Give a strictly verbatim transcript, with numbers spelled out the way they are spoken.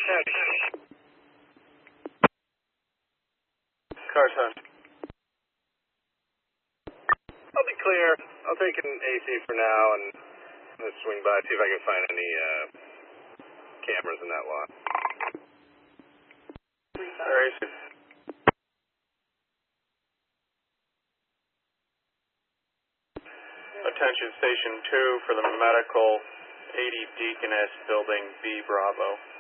Carson. I'll be clear. I'll take an A C for now and let's swing by, see if I can find any uh, cameras in that lot. Where is it? Attention Station two for the medical eighty Deaconess Building B Bravo.